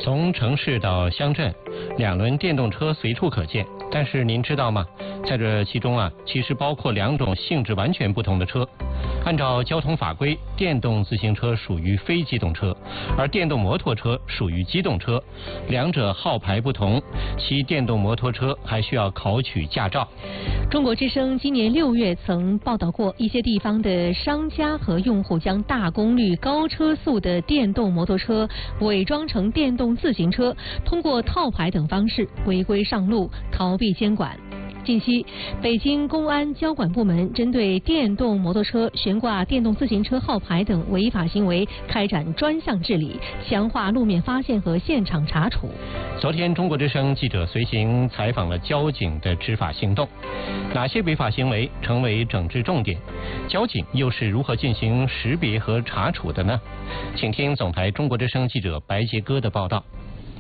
从城市到乡镇，两轮电动车随处可见。但是您知道吗？在这其中其实包括两种性质完全不同的车。按照交通法规，电动自行车属于非机动车，而电动摩托车属于机动车。两者号牌不同，骑电动摩托车还需要考取驾照。 中国之声今年6月曾报道过，一些地方的商家和用户将大功率、高车速的电动摩托车伪装成电动自行车，通过套牌等方式违规上路，逃避监管。近期，北京公安交管部门针对电动摩托车悬挂电动自行车号牌等违法行为开展专项治理，强化路面发现和现场查处。 昨天，中国之声记者随行采访了交警的执法行动，哪些违法行为成为整治重点？交警又是如何进行识别和查处的呢？请听总台中国之声记者白杰哥的报道。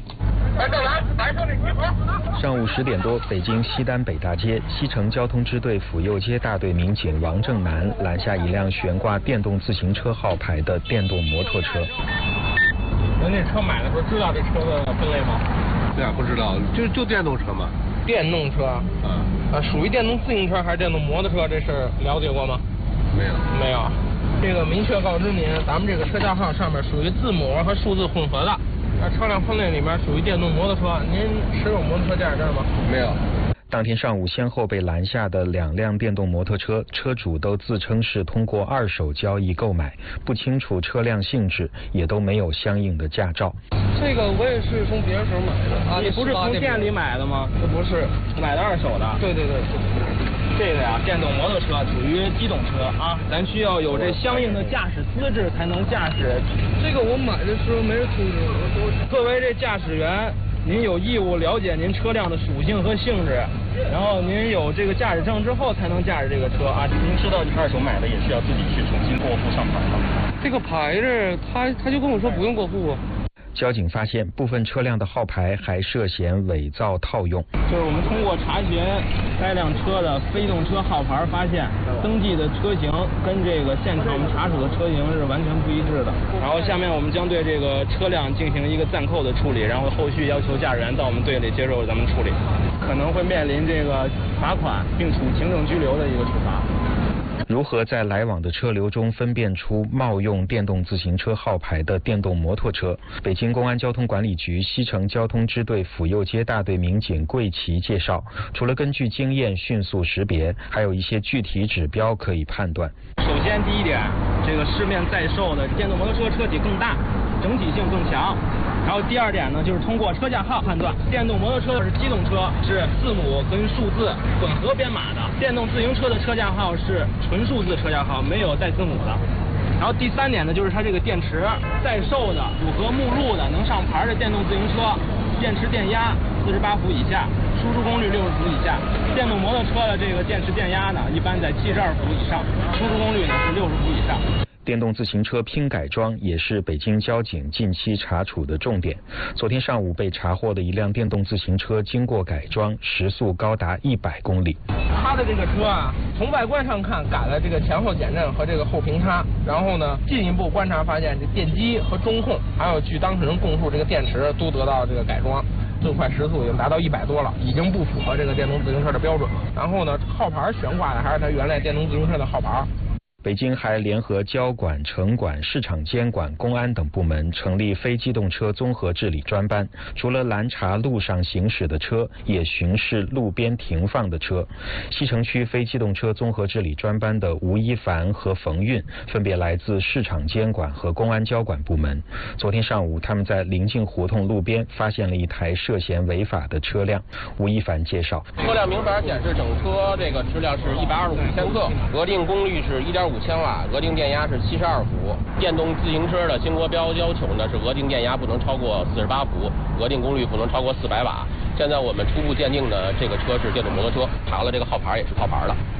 上午10点多，北京西单北大街，西城交通支队府右街大队民警王正南拦下一辆悬挂电动自行车号牌的电动摩托车。 您那车买的时候知道这车的分类吗？ 对啊，不知道，就电动车嘛。 电动车，属于电动自行车还是电动摩托车？这事了解过吗？没有。这个明确告知您，咱们这个车架号上面属于字母和数字混合的。车辆分类里面属于电动摩托车，您持有摩托车驾驶证吗？ 没有。 当天上午先后被拦下的2辆电动摩托车，车主都自称是通过2手交易购买，不清楚车辆性质，也都没有相应的驾照。 这个我也是从别人手买的。你不是从店里买的吗？不是，买的2手的。对。这个呀，电动摩托车属于机动车啊，咱需要有这相应的驾驶资质才能驾驶。这个我买的时候没人通知我。作为这驾驶员，您有义务了解您车辆的属性和性质，然后您有这个驾驶证之后才能驾驶这个车啊。您知道2手买的也是要自己去重新过户上牌的。这个牌子他就跟我说不用过户啊。 交警发现部分车辆的号牌还涉嫌伪造套用。 就是我们通过查询该辆车的非动车号牌，发现登记的车型跟这个现场我们查处的车型是完全不一致的。然后下面我们将对这个车辆进行一个暂扣的处理，然后后续要求驾驶员到我们队里接受咱们处理，可能会面临这个罚款并处行政拘留的一个处罚。 如何在来往的车流中分辨出冒用电动自行车号牌的电动摩托车？北京公安交通管理局西城交通支队府右街大队民警桂奇介绍，除了根据经验迅速识别，还有一些具体指标可以判断。 首先第一点，这个市面在售的电动摩托车车体更大，整体性更强。然后第2点呢，就是通过车架号判断，电动摩托车是机动车，是字母跟数字混合编码的；电动自行车的车架号是纯数字车架号，没有带字母的。然后第3点呢，就是它这个电池在售的符合目录的能上牌的电动自行车，电池电压48伏以下，输出功率60伏以下；电动摩托车的这个电池电压呢，一般在72伏以上，输出功率呢是60伏以上。 电动自行车拼改装也是北京交警近期查处的重点。昨天上午被查获的一辆电动自行车经过改装，时速高达100公里。 它的这个车从外观上看改了这个前后减震和这个后平差，然后呢进一步观察发现，这电机和中控还有据当事人供述，这个电池都得到这个改装。最快时速已经达到100多了，已经不符合这个电动自行车的标准。然后呢，号牌悬挂的还是它原来电动自行车的号牌。 北京还联合交管、城管、市场监管、公安等部门成立非机动车综合治理专班，除了拦查路上行驶的车，也巡视路边停放的车。西城区非机动车综合治理专班的吴一凡和冯运分别来自市场监管和公安交管部门。昨天上午，他们在临近胡同路边发现了一台涉嫌违法的车辆。吴一凡介绍， 车辆明牌显示整车这个质量是125千克，额定功率是1.5千瓦，额定电压是72伏。电动自行车的新国标要求呢是额定电压不能超过48伏，额定功率不能超过400瓦。现在我们初步鉴定呢，这个车是电动摩托车，查了这个号牌也是套牌的。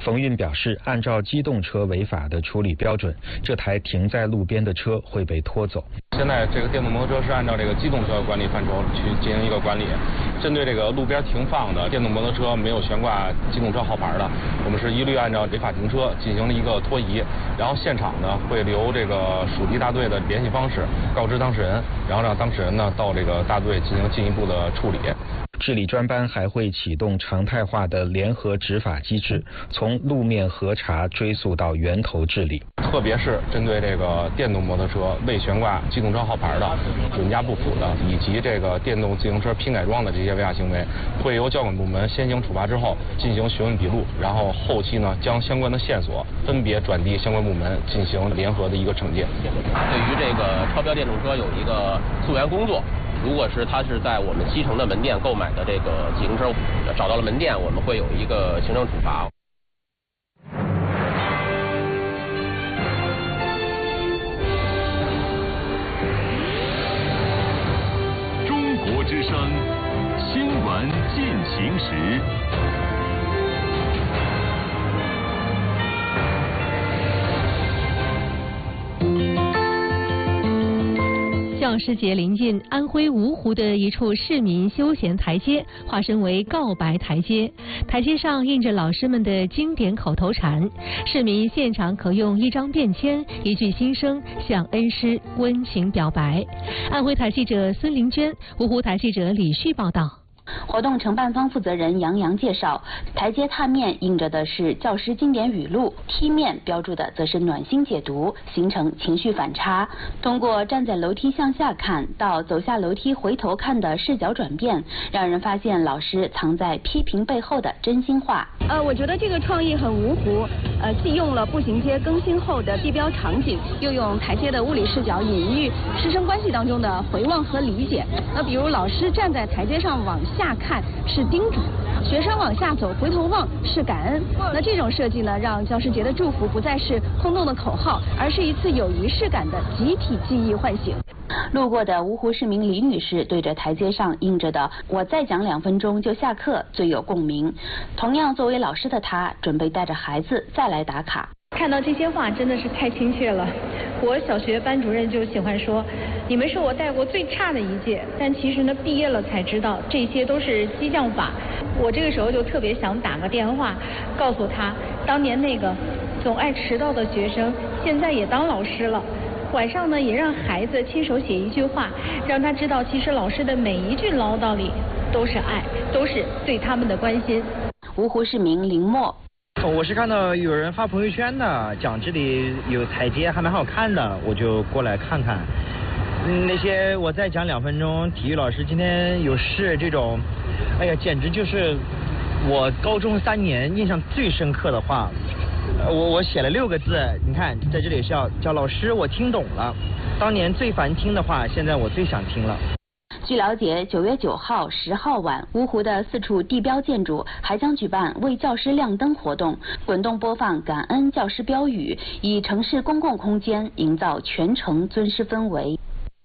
冯运表示，按照机动车违法的处理标准，这台停在路边的车会被拖走。 现在这个电动摩托车是按照这个机动车管理范畴去进行一个管理，针对这个路边停放的电动摩托车没有悬挂机动车号牌的，我们是一律按照违法停车进行了一个拖移，然后现场呢会留这个属地大队的联系方式，告知当事人，然后让当事人呢到这个大队进行进一步的处理。 治理专班还会启动常态化的联合执法机制，从路面核查追溯到源头治理。 特别是针对这个电动摩托车未悬挂机动车号牌的、准驾不符的，以及这个电动自行车拼改装的这些违法行为，会由交管部门先行处罚之后进行询问笔录，然后后期呢将相关的线索分别转递相关部门进行联合的一个惩戒。 对于这个超标电动车有一个溯源工作。如果是他是在我们西城的门店购买的这个自行车，找到了门店，我们会有一个行政处罚。 中国之声新闻进行时。 教师节临近，安徽芜湖的一处市民休闲台阶化身为告白台阶，台阶上印着老师们的经典口头禅，市民现场可用一张便签、一句心声向恩师温情表白。安徽台记者孙玲娟，芜湖台记者李旭报道。 活动承办方负责人杨洋介绍，台阶踏面印着的是教师经典语录，梯面标注的则是暖心解读，形成情绪反差。通过站在楼梯向下看到走下楼梯回头看的视角转变，让人发现老师藏在批评背后的真心话。 我觉得这个创意很芜湖，既用了步行街更新后的地标场景，又用台阶的物理视角隐喻师生关系当中的回望和理解。那比如老师站在台阶上往下看是叮嘱，学生往下走回头望是感恩。那这种设计呢，让教师节的祝福不再是空洞的口号，而是一次有仪式感的集体记忆唤醒。 路过的芜湖市民李女士对着台阶上印着的“我再讲2分钟就下课”最有共鸣。同样作为老师的她，准备带着孩子再来打卡。 看到这些话真的是太亲切了。我小学班主任就喜欢说，你们是我带过最差的一届，但其实呢，毕业了才知道这些都是激将法。我这个时候就特别想打个电话，告诉他，当年那个总爱迟到的学生，现在也当老师了。晚上呢，也让孩子亲手写一句话，让他知道，其实老师的每一句唠叨里都是爱，都是对他们的关心。 芜湖市民林默。 我是看到有人发朋友圈的，讲这里有台阶还蛮好看的，我就过来看看。那些我再讲2分钟，体育老师今天有事这种，哎呀，简直就是我高中3年印象最深刻的话。我写了6个字，你看在这里是要叫老师，我听懂了。当年最烦听的话，现在我最想听了。 据了解，9月9号、10号晚，芜湖的4处地标建筑还将举办为教师亮灯活动，滚动播放感恩教师标语，以城市公共空间营造全城尊师氛围。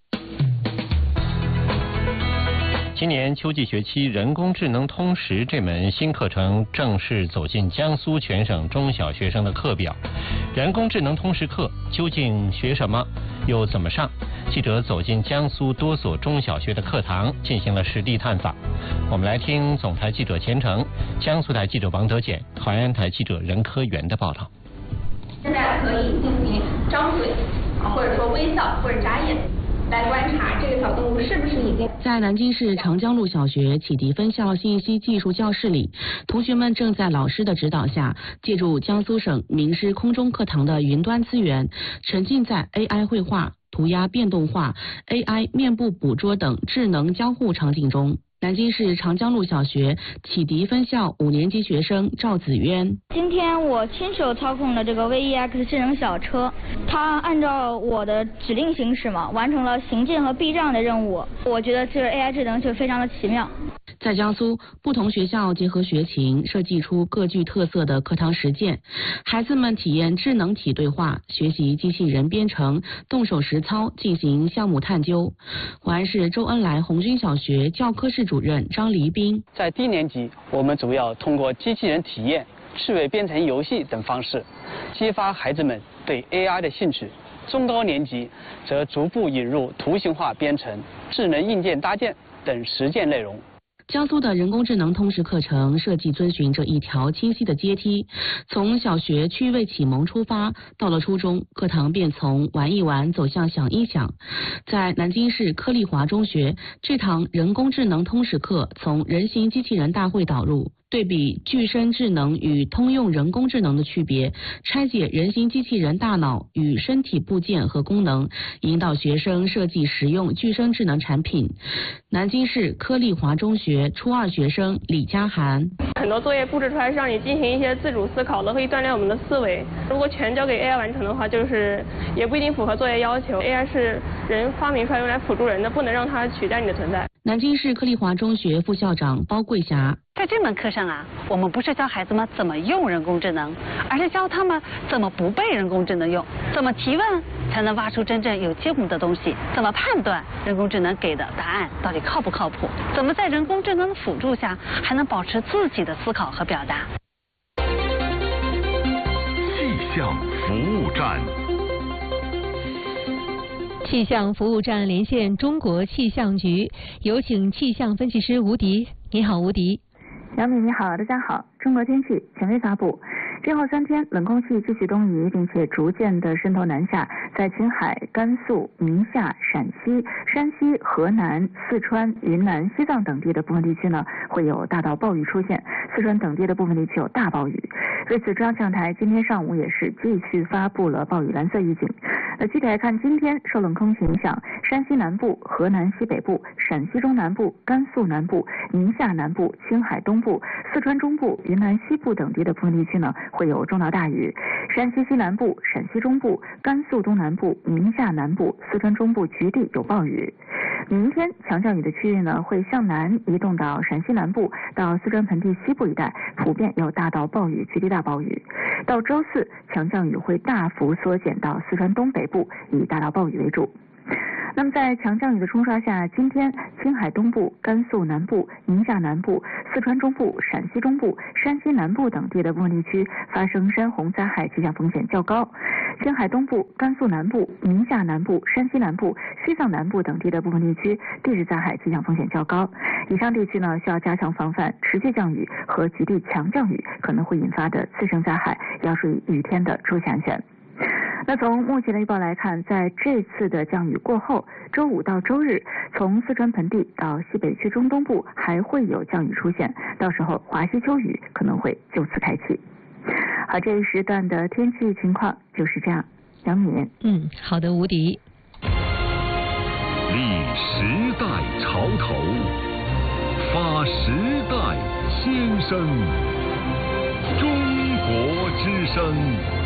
今年秋季学期，人工智能通识这门新课程正式走进江苏全省中小学生的课表。人工智能通识课究竟学什么，又怎么上？记者走进江苏多所中小学的课堂，进行了实地探访。我们来听总台记者钱程、江苏台记者王德简、淮安台记者任科元的报道。 现在可以进行张嘴或者说微笑或者眨眼，来观察这个小动物是不是已经。 在南京市长江路小学启迪分校信息技术教室里，同学们正在老师的指导下，借助江苏省名师空中课堂的云端资源，沉浸在 AI 绘画、涂鸦变动画、AI 面部捕捉等智能交互场景中。南京市长江路小学启迪分校5年级学生赵子渊。 今天我亲手操控了这个 VEX 智能小车，它按照我的指令行驶嘛，完成了行进和避让的任务。我觉得这个 AI 智能就非常的奇妙。 在江苏，不同学校结合学情，设计出各具特色的课堂实践，孩子们体验智能体对话，学习机器人编程，动手实操，进行项目探究。淮安市周恩来红军小学教科室主任张黎斌： 在低年级，我们主要通过机器人体验趣味编程游戏等方式，激发孩子们对 AI 的兴趣。中高年级则逐步引入图形化编程、智能硬件搭建等实践内容。 江苏的人工智能通识课程设计遵循着一条清晰的阶梯，从小学趣味启蒙出发，到了初中，课堂便从玩一玩走向想一想。在南京市柯立华中学，这堂人工智能通识课从人形机器人大会导入，对比具身智能与通用人工智能的区别，拆解人形机器人大脑与身体部件和功能，引导学生设计实用具身智能产品。南京市柯立华中学初2学生李佳涵： 很多作业布置出来是让你进行一些自主思考的，可以锻炼我们的思维。如果全交给 AI 完成的话，就是也不一定符合作业要求。AI 是人发明出来用来辅助人的，不能让它取代你的存在。 南京市柯立华中学副校长包桂霞： 在这门课上啊，我们不是教孩子们怎么用人工智能，而是教他们怎么不被人工智能用，怎么提问才能挖出真正有价值的东西，怎么判断人工智能给的答案到底靠不靠谱，怎么在人工智能的辅助下还能保持自己的思考和表达。 气象服务站。 气象服务站连线中国气象局，有请气象分析师吴迪。你好，吴迪。 杨敏你好，大家好。中国天气权威发布，今后3天冷空气继续东移，并且逐渐的渗透南下，在青海、甘肃、宁夏、陕西、山西、河南、四川、云南、西藏等地的部分地区呢，会有大到暴雨出现，四川等地的部分地区有大暴雨。对此，中央气象台今天上午也是继续发布了暴雨蓝色预警。具体来看，今天受冷空气影响，山西南部、河南西北部、陕西中南部、甘肃南部、宁夏南部、青海东部、四川中部、云南西部等地的部分地区呢，会有中到大雨。山西西南部、陕西中部、甘肃东南部、宁夏南部、四川中部局地有暴雨。明天强降雨的区域呢，会向南移动到陕西南部到四川盆地西部一带，普遍有大到暴雨、局地大暴雨。到周四，强降雨会大幅缩减到四川东北部，以大到暴雨为主。那么在强降雨的冲刷下，今天青海东部、甘肃南部、宁夏南部、四川中部、陕西中部、山西南部等地的部分地区发生山洪灾害气象风险较高。青海东部、甘肃南部、宁夏南部、山西南部、西藏南部等地的部分地区地质灾害气象风险较高。以上地区呢，需要加强防范持续降雨和局地强降雨可能会引发的次生灾害，要注意雨天的出行安全。那从目前的预报来看，在这次的降雨过后，周五到周日，从四川盆地到西北区中东部还会有降雨出现，到时候华西秋雨可能会就此开启。好，这一时段的天气情况就是这样。杨敏。 好的，吴迪。 立时代潮头，发时代先声，中国之声。